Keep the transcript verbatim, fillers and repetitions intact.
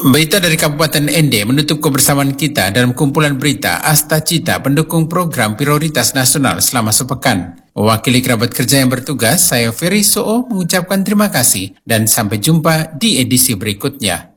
Berita dari Kabupaten Ende menutup kebersamaan kita dalam kumpulan berita Asta Cita pendukung program prioritas nasional selama sepekan. Mewakili kerabat kerja yang bertugas, saya Ferry Soo mengucapkan terima kasih dan sampai jumpa di edisi berikutnya.